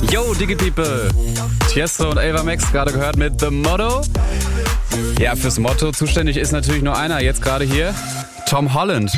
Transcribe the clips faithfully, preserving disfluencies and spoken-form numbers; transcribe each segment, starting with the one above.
Yo, Digi People. Tiesto und Ava Max gerade gehört mit The Motto. Ja, fürs Motto zuständig ist natürlich nur einer, jetzt gerade hier, Tom Holland.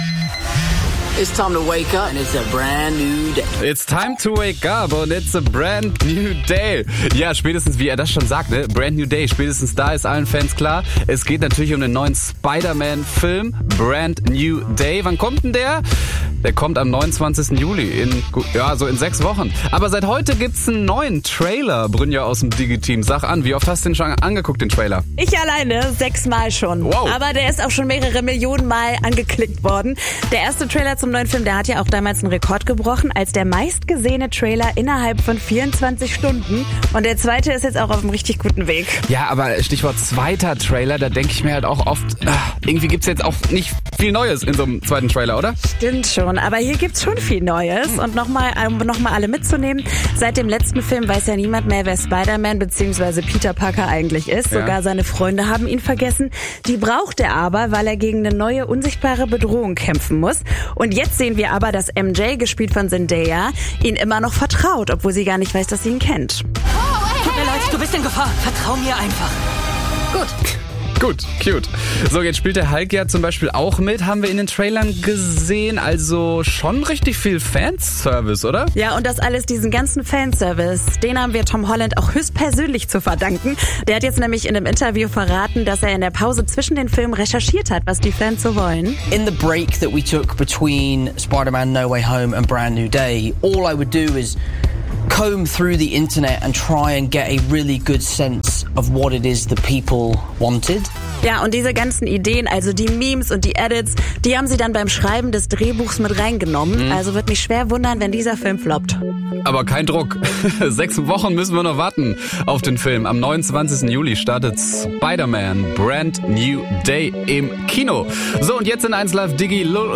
It's time to wake up and it's a brand new day. It's time to wake up and it's a brand new day. Ja, spätestens wie er das schon sagt, ne? Brand new day. Spätestens da ist allen Fans klar. Es geht natürlich um den neuen Spider-Man-Film. Brand new day. Wann kommt denn der? Der kommt am neunundzwanzigsten Juli. In, ja, so in sechs Wochen. Aber seit heute gibt's einen neuen Trailer. Brynja aus dem Digi-Team. Sag an, wie oft hast du den schon angeguckt, den Trailer? Ich alleine, sechsmal schon. Wow. Aber der ist auch schon mehrere Millionen Mal angeklickt worden. Der erste Trailer zum neuen Film, der hat ja auch damals einen Rekord gebrochen, als der meistgesehene Trailer innerhalb von vierundzwanzig Stunden. Und der zweite ist jetzt auch auf einem richtig guten Weg. Ja, aber Stichwort zweiter Trailer, da denke ich mir halt auch oft, ach, irgendwie gibt's jetzt auch nicht viel Neues in so einem zweiten Trailer, oder? Stimmt schon, aber hier gibt's schon viel Neues. Und nochmal, um nochmal alle mitzunehmen, seit dem letzten Film weiß ja niemand mehr, wer Spider-Man bzw. Peter Parker eigentlich ist. Ja. Sogar seine Freunde haben ihn vergessen. Die braucht er aber, weil er gegen eine neue, unsichtbare Bedrohung kämpfen muss. Und jetzt sehen wir aber, dass M J, gespielt von Zendaya, ihn immer noch vertraut, obwohl sie gar nicht weiß, dass sie ihn kennt. Tut mir leid, du bist in Gefahr. Vertrau mir einfach. Gut. Gut, cute. So, jetzt spielt der Hulk ja zum Beispiel auch mit, haben wir in den Trailern gesehen. Also schon richtig viel Fanservice, oder? Ja, und das alles, diesen ganzen Fanservice, den haben wir Tom Holland auch höchstpersönlich zu verdanken. Der hat jetzt nämlich in einem Interview verraten, dass er in der Pause zwischen den Filmen recherchiert hat, was die Fans so wollen. In the break that we took between Spider-Man No Way Home and Brand New Day, all I would do is comb through the internet and try and get a really good sense of what it is that people wanted. Ja, und diese ganzen Ideen, also die Memes und die Edits, die haben sie dann beim Schreiben des Drehbuchs mit reingenommen. Mhm. Also wird mich schwer wundern, wenn dieser Film floppt. Aber kein Druck. Sechs Wochen müssen wir noch warten auf den Film. Am neunundzwanzigsten Juli startet Spider-Man Brand New Day im Kino. So, und jetzt in eins Live Digi,